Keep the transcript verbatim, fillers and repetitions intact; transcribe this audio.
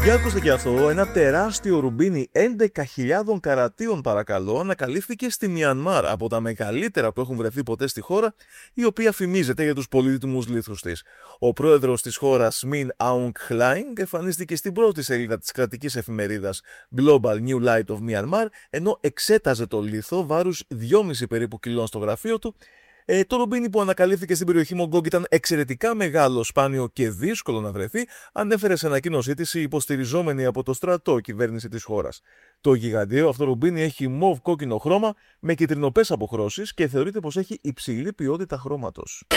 Για ακούστε και αυτό, ένα τεράστιο ρουμπίνι έντεκα χιλιάδων καρατίων παρακαλώ ανακαλύφθηκε στη Μιανμάρ, από τα μεγαλύτερα που έχουν βρεθεί ποτέ στη χώρα, η οποία φημίζεται για τους πολύτιμους λίθους της. Ο πρόεδρος της χώρας Min Aung Hlaing εμφανίστηκε στην πρώτη σελίδα της κρατικής εφημερίδας Global New Light of Myanmar, ενώ εξέταζε το λίθο βάρους δυόμισι περίπου κιλών στο γραφείο του. Ε, το ρουμπίνι που ανακαλύφθηκε στην περιοχή Μογκόγκ ήταν εξαιρετικά μεγάλο, σπάνιο και δύσκολο να βρεθεί, ανέφερε σε ανακοίνωσή της η υποστηριζόμενη από το στρατό κυβέρνηση της χώρας. Το γιγαντιαίο αυτό ρουμπίνι έχει μοβ κόκκινο χρώμα με κυτρινοπές αποχρώσεις και θεωρείται πως έχει υψηλή ποιότητα χρώματος.